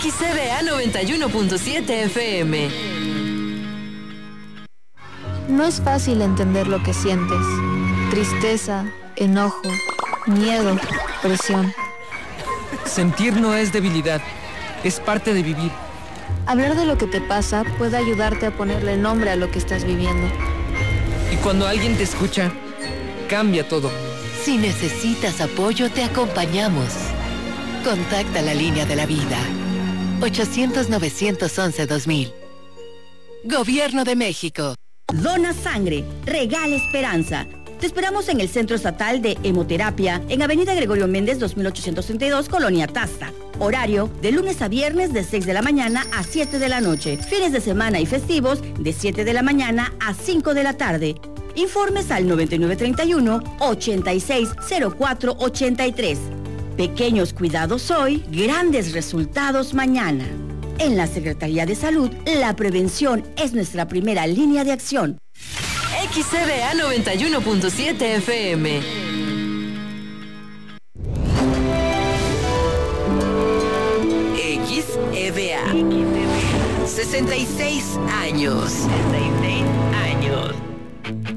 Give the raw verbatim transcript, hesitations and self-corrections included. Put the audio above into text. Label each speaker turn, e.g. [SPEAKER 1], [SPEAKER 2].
[SPEAKER 1] X C B A noventa y uno punto siete F M.
[SPEAKER 2] No es fácil entender lo que sientes. Tristeza, enojo, miedo, presión.
[SPEAKER 3] Sentir no es debilidad, es parte de vivir.
[SPEAKER 2] Hablar de lo que te pasa puede ayudarte a ponerle nombre a lo que estás viviendo.
[SPEAKER 3] Y cuando alguien te escucha, cambia todo.
[SPEAKER 4] Si necesitas apoyo, te acompañamos. Contacta la línea de la vida. ochocientos, novecientos once, dos mil. Gobierno de México.
[SPEAKER 5] Dona sangre, regala esperanza. Te esperamos en el Centro Estatal de Hemoterapia, en Avenida Gregorio Méndez, dos mil ochocientos treinta y dos, Colonia Tasta. Horario de lunes a viernes de seis de la mañana a siete de la noche. Fines de semana y festivos de siete de la mañana a cinco de la tarde. Informes al noventa y nueve treinta y uno, ochenta y seis cero cuatro ochenta y tres. Pequeños cuidados hoy, grandes resultados mañana. En la Secretaría de Salud, la prevención es nuestra primera línea de acción.
[SPEAKER 1] X C B A noventa y uno punto siete F M. X E B A. sesenta y seis años. sesenta y seis años.